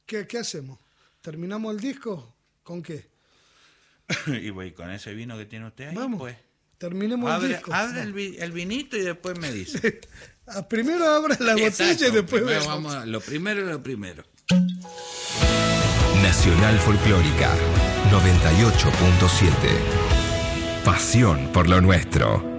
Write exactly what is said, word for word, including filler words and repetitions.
¿Qué, qué hacemos? ¿Terminamos el disco? ¿Con qué? Y voy con ese vino que tiene usted ahí, Vamos, pues. terminemos Abre, el disco. abre el, vi- el vinito y después me dice. Primero abra la Exacto, botella y después primero vemos. vamos a- lo primero es lo primero. Nacional Folclórica noventa y ocho punto siete. Pasión por lo nuestro.